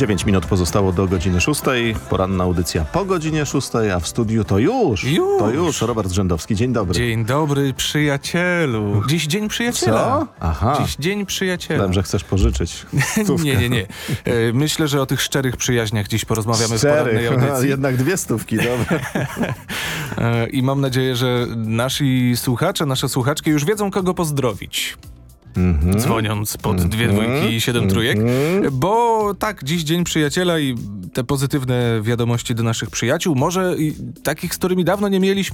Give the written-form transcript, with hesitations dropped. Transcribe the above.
9 minut pozostało do godziny 6. Poranna audycja po godzinie 6, a w studiu to już Robert Rzędowski. Dzień dobry. Dzień dobry, przyjacielu. Dziś dzień przyjaciela. Co? Aha. Dziś dzień przyjaciela. Wiem, że chcesz pożyczyć stówkę. Nie. Myślę, że o tych szczerych przyjaźniach dziś porozmawiamy w porannej audycji. Jednak 200, dobra. I mam nadzieję, że nasi słuchacze, nasze słuchaczki już wiedzą, kogo pozdrowić. Dzwoniąc pod 2 dwójki i 7 trójek, bo tak, dziś dzień przyjaciela i te pozytywne wiadomości do naszych przyjaciół, może i takich, z którymi dawno nie mieliśmy